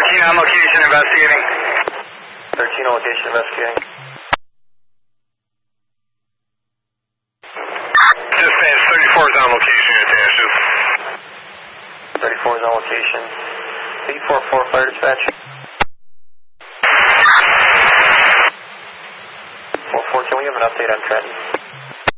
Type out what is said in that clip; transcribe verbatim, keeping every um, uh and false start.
thirteen on location investigating. thirteen on location investigating. Dispatch, thirty-four is on location, attaches. thirty-four is on location. eight four four fire dispatch. four four, can we have an update on Trenton?